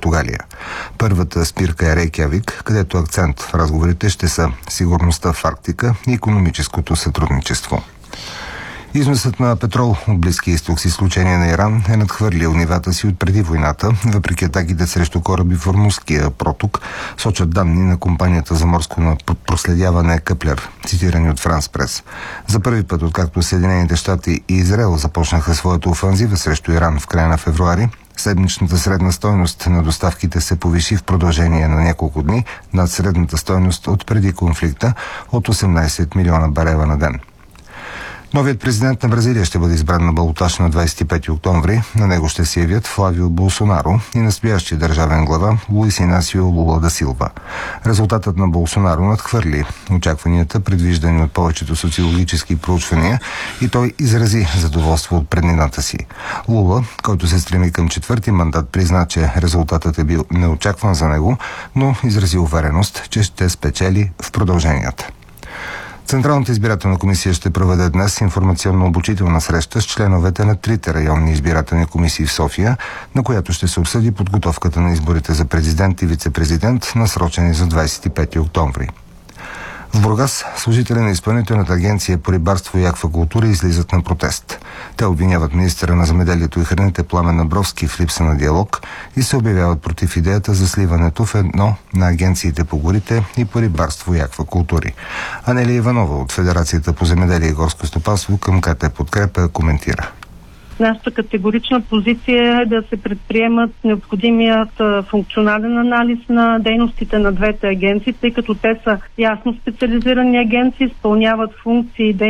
Португалия. Първата спирка е Рейкявик, където акцент в разговорите ще са сигурността в Арктика и икономическото сътрудничество. Износът на петрол от Близкия изток, с изключение на Иран, е надхвърлил нивата си от преди войната, въпреки атаките срещу кораби в Ормузския проток, сочат данни на компанията за морско проследяване Къплер, цитирани от Франс Прес. За първи път, откакто Съединените щати и Израел започнаха своята офанзива срещу Иран в края на февруари, седмичната средна стойност на доставките се повиши в продължение на няколко дни над средната стойност от преди конфликта от 18 милиона барела на ден. Новият президент на Бразилия ще бъде избран на балотаж на 25 октомври. На него ще се явят Флавио Болсонаро и настоящия държавен глава Луис Инасио Лула да Силва. Резултатът на Болсонаро надхвърли очакванията, предвиждани от повечето социологически проучвания, и той изрази задоволство от преднината си. Лула, който се стреми към четвърти мандат, призна, че резултатът е бил неочакван за него, но изрази увереност, че ще спечели в продълженията. Централната избирателна комисия ще проведе днес информационно-обучителна среща с членовете на трите районни избирателни комисии в София, на която ще се обсъди подготовката на изборите за президент и вице-президент, насрочени за 25 октомври. В Бургас служители на Изпълнителната агенция по рибарство и аквакултура излизат на протест. Те обвиняват министъра на земеделието и храните Пламен Абровски в липса на диалог и се обявяват против идеята за сливането в едно на агенциите по горите и по рибарство и аквакултури. Анелия Иванова от Федерацията по земеделие и горско стопанство към КТ Подкрепа коментира. Нашата категорична позиция е да се предприемат необходимият функционален анализ на дейностите на двете агенции, тъй като те са ясно специализирани агенции, изпълняват функции и дейности